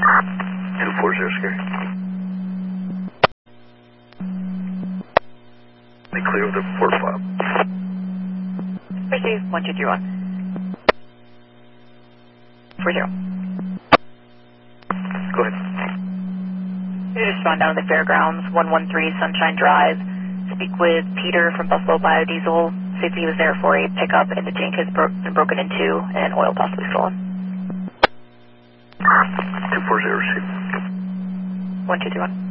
240, scary. Be clear of the port file. Receive 1231. 40. Go ahead. You just gone down to the fairgrounds, 113 Sunshine Drive. Speak with Peter from Buffalo Biodiesel. See if he was there for a pickup and the tank has been broken into and oil possibly stolen. 240, receive. 1221.